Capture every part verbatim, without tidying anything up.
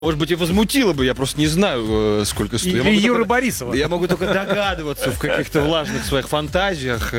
Может быть, и возмутило бы, я просто не знаю, сколько стоит. Или Юры только, Борисова. Я могу только догадываться в каких-то влажных своих фантазиях,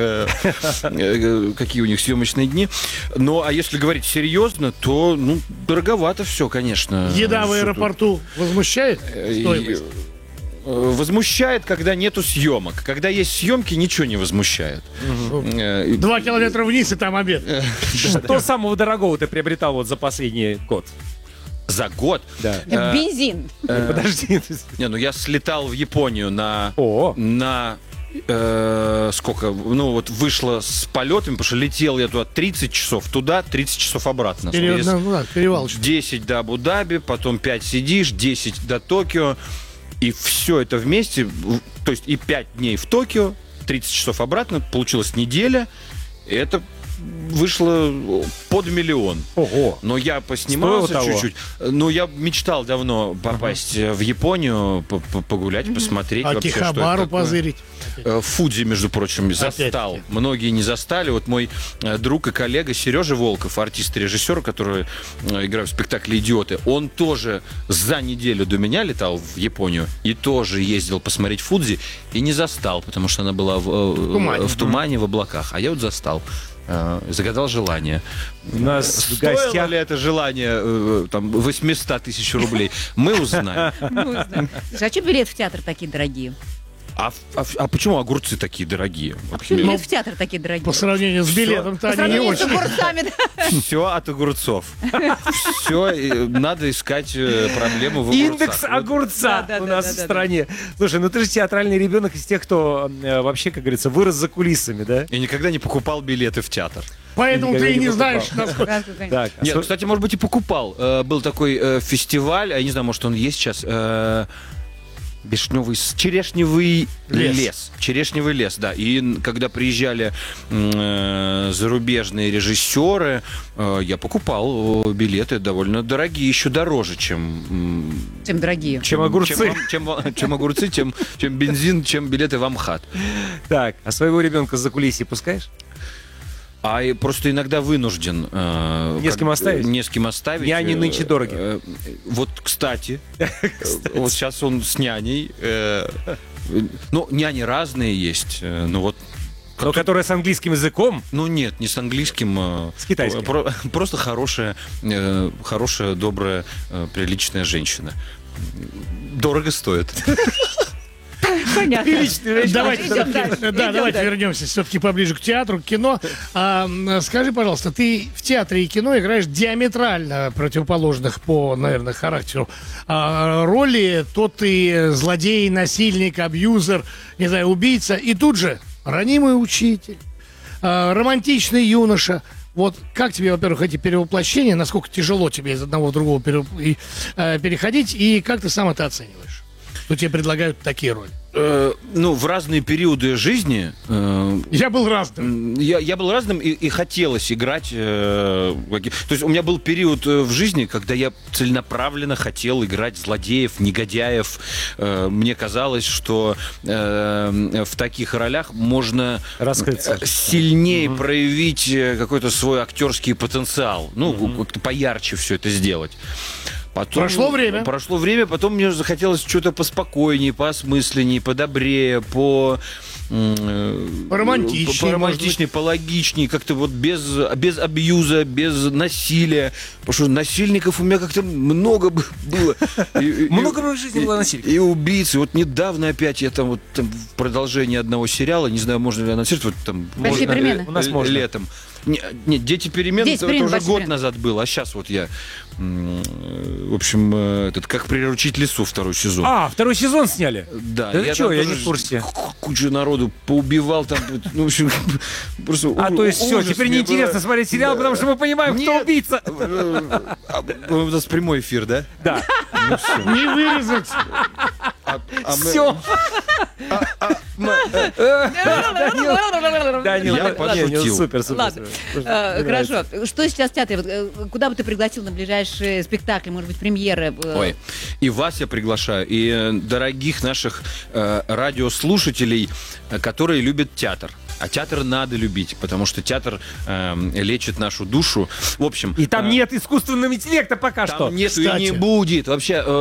какие у них съемочные дни. Ну, а если говорить серьезно, то, ну, дороговато все, конечно. Еда в аэропорту возмущает стоимость? Возмущает, когда нету съемок. Когда есть съемки, ничего не возмущает. Угу. Два километра вниз, и там обед. Что самого дорогого ты приобретал вот за последний год? За год? Да. А, бензин. А, Подожди. Не, ну я слетал в Японию на... О. на э, сколько? Ну вот вышло с полетами, потому что летел я туда тридцать часов туда, тридцать часов обратно. Пере... Ну, да, перевалочно. десять до Абу-Даби, потом пять сидишь, десять до Токио. И все это вместе, то есть и пять дней в Токио, тридцать часов обратно, получилась неделя. И это вышло под миллион. Ого. Но я поснимался чуть-чуть. Но я мечтал давно попасть uh-huh. в Японию, погулять, uh-huh. посмотреть. А вообще, Кихабару позырить. Фудзи, между прочим, застал. Опять-таки. Многие не застали. Вот мой друг и коллега Сережа Волков, артист и режиссер, который играет в спектакле «Идиоты», он тоже за неделю до меня летал в Японию и тоже ездил посмотреть Фудзи и не застал, потому что она была в, в тумане, в, тумане, в облаках. А я вот застал. Загадал желание. У нас Стоило в гостях... ли это желание там, восемьсот тысяч рублей? Мы узнаем. А что билеты в театр такие дорогие? А, а, а почему огурцы такие дорогие? А почему билеты в театр такие дорогие? По сравнению с билетом-то они не очень. Все от огурцов. Все, надо искать проблему в огурцах. Индекс огурца у нас в стране. Слушай, ну ты же театральный ребенок из тех, кто вообще, как говорится, вырос за кулисами, да? И никогда не покупал билеты в театр. Поэтому ты и не знаешь, насколько... Нет, кстати, может быть, и покупал. Был такой фестиваль, я не знаю, может, он есть сейчас... Вишневый, черешневый лес. лес. Черешневый лес, да. И когда приезжали э, зарубежные режиссеры, э, я покупал билеты довольно дорогие, еще дороже, чем... Чем дорогие? Чем, чем огурцы. Чем, чем, чем огурцы, чем, чем бензин, чем билеты в Амхат. Так, а своего ребенка за кулисье пускаешь? А просто иногда вынужден... Э, не с кем оставить? Не с кем оставить. Няни нынче дороги. Э, э, вот, кстати, вот сейчас он с няней. Э, ну, няни разные есть, э, но вот... Но которая с английским языком? Ну, нет, не с английским. Э, с китайским? Про, просто хорошая, э, хорошая, добрая, э, приличная женщина. Дорого стоит. Понятно. Давайте, да, да, давайте вернемся все-таки поближе к театру, к кино. А, скажи, пожалуйста, ты в театре и кино играешь диаметрально противоположных по, наверное, характеру а, роли. То ты злодей, насильник, абьюзер, не знаю, убийца. И тут же ранимый учитель, а, романтичный юноша. Вот как тебе, во-первых, эти перевоплощения, насколько тяжело тебе из одного в другого переходить, и как ты сам это оцениваешь? Что тебе предлагают такие роли? Э, ну, в разные периоды жизни... Э, я был разным. Я, я был разным, и, и хотелось играть. Э, то есть у меня был период в жизни, когда я целенаправленно хотел играть злодеев, негодяев. Э, мне казалось, что э, в таких ролях можно раскрыться, сильнее угу. проявить какой-то свой актерский потенциал. Ну, угу. как-то поярче все это сделать. Потом, прошло время. Прошло время, потом мне захотелось что-то поспокойнее, поосмысленнее, подобрее, по... По-романтичнее. По-романтичнее, пологичнее, как-то вот без, без абьюза, без насилия. Потому что насильников у меня как-то много было. Много в моей жизни было насильников. И убийцы. Вот недавно опять я там вот в продолжении одного сериа, не знаю, можно ли анонсировать, вот там... Большие перемены. У нас можно. Летом. Нет, «Дети перемен», это, это уже год назад было, а сейчас вот я, в общем, этот, «Как приручить лису» второй сезон. А, второй сезон сняли? Да. Да я что, я не в курсе. Кучу народу поубивал там, ну, в общем, просто А, то есть все, теперь неинтересно смотреть сериал, потому что мы понимаем, кто убийца. У нас прямой эфир, да? Да. Не вырезать. Все. Данил, я пошутил. Супер, супер. Ладно, хорошо. Что сейчас в театре? Куда бы ты пригласил на ближайшие спектакли, может быть, премьеры? Ой, и вас я приглашаю, и дорогих наших радиослушателей, которые любят театр. А театр надо любить, потому что театр э, лечит нашу душу. В общем... И там э, нет искусственного интеллекта пока там что. нет и Кстати. не будет. Вообще... э,